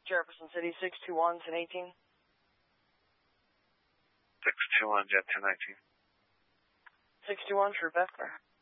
Jefferson City, 621, 1018. 621, Jet 1019. 621, True Beckler.